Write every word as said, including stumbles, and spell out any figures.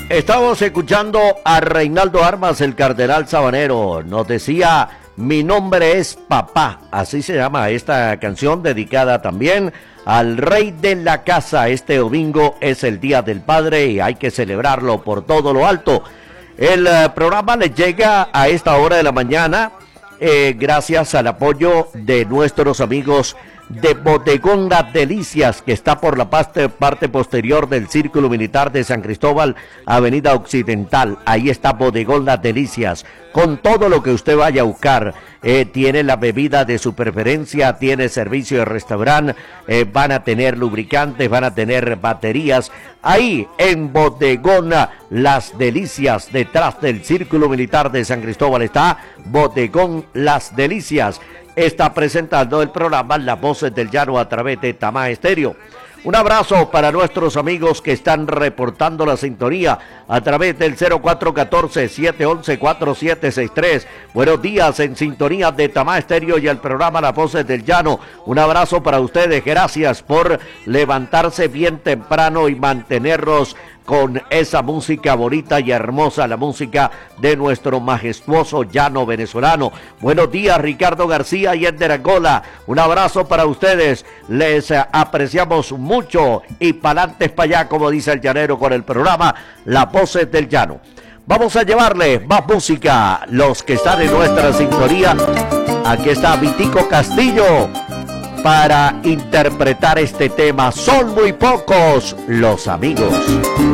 Estamos escuchando a Reinaldo Armas, el cardenal sabanero. Nos decía, mi nombre es papá. Así se llama esta canción, dedicada también al rey de la casa. Este domingo es el Día del Padre y hay que celebrarlo por todo lo alto. El uh, programa les llega a esta hora de la mañana eh, gracias al apoyo de nuestros amigos de Bodegón Las Delicias, que está por la parte, parte posterior del Círculo Militar de San Cristóbal, Avenida Occidental. Ahí está Bodegón Las Delicias, con todo lo que usted vaya a buscar. Eh, tiene la bebida de su preferencia, tiene servicio de restaurante, eh, van a tener lubricantes, van a tener baterías. Ahí en Bodegón Las Delicias, detrás del Círculo Militar de San Cristóbal, está Bodegón Las Delicias. Está presentando el programa Las Voces del Llano a través de Tamá Estéreo. Un abrazo para nuestros amigos que están reportando la sintonía a través del cero cuatro uno cuatro, siete uno uno, cuatro siete seis tres. Buenos días en sintonía de Tamá Estéreo y el programa Las Voces del Llano. Un abrazo para ustedes, gracias por levantarse bien temprano y mantenernos con esa música bonita y hermosa, la música de nuestro majestuoso llano venezolano. Buenos días, Ricardo García y Edgar Angola. Un abrazo para ustedes, les apreciamos mucho y pa'lantes pa' allá, como dice el llanero, con el programa Las Voces del Llano. Vamos a llevarle más música, los que están en nuestra sintonía. Aquí está Vitico Castillo para interpretar este tema. Son muy pocos los amigos.